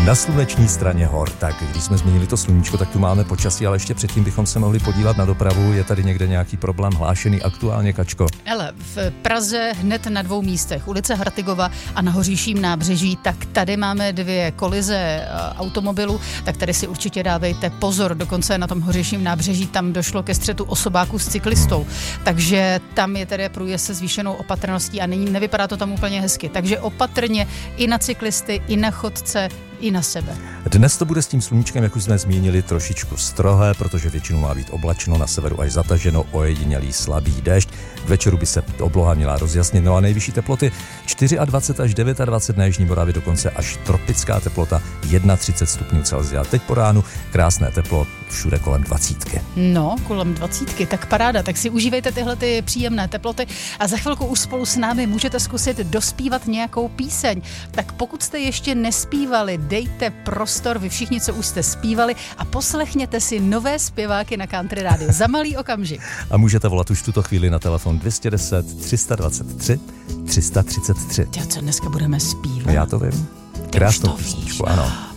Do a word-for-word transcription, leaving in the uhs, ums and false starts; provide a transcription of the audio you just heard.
Na sluneční straně hor, tak když jsme změnili to sluníčko, tak tu máme počasí, ale ještě předtím bychom se mohli podívat na dopravu. Je tady někde nějaký problém hlášený aktuálně, Kačko? Hele, v Praze hned na dvou místech, ulice Hartigova a na Hoříším nábřeží, tak tady máme dvě kolize automobilů, tak tady si určitě dávejte pozor, dokonce na tom Hoříším nábřeží tam došlo ke střetu osobáků s cyklistou, hmm. takže tam je tedy průjezd se zvýšenou opatrností a není, nevypadá to tam úplně hezky, takže opatrně i na cyklisty, i na chodce, i na sebe. Dnes to bude s tím sluníčkem, jak už jsme zmínili, trošičku strohé, protože většinou má být oblačno, na severu až zataženo, ojedinělý slabý déšť. K večeru by se obloha měla rozjasnit, no a nejvyšší teploty dvacet čtyři až dvacet devět na Jižní Moravě, dokonce až tropická teplota třicet jedna stupňů Celsia. Teď po ránu krásné teplo, všude kolem dvacítky. No, kolem dvacítky, tak paráda, tak si užívejte tyhle ty příjemné teploty a za chvilku už spolu s námi můžete zkusit dospívat nějakou píseň. Tak pokud jste ještě nespívali, dejte prostor, vy všichni, co už jste zpívali, a poslechněte si nové zpěváky na Country Rádiu za malý okamžik. A můžete volat už tuto chvíli na telefon dvě stě deset, tři sta dvacet tři, tři sta třicet tři. Já co dneska budeme zpívat? Já to vím. Krásnou písničku, ano.